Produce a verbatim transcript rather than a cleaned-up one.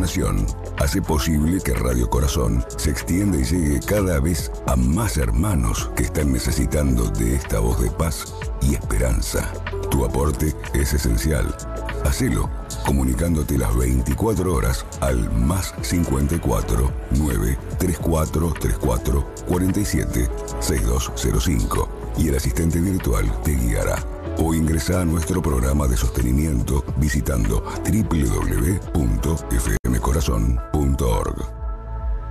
Nación hace posible que Radio Corazón se extienda y llegue cada vez a más hermanos que están necesitando de esta voz de paz y esperanza. Tu aporte es esencial. Hacelo comunicándote las veinticuatro horas al más cincuenta y cuatro, nueve treinta y cuatro treinta y cuatro, cuarenta y siete, sesenta y dos cero cinco y el asistente virtual te guiará. O ingresa a nuestro programa de sostenimiento visitando doble u doble u doble u punto f m corazón punto org.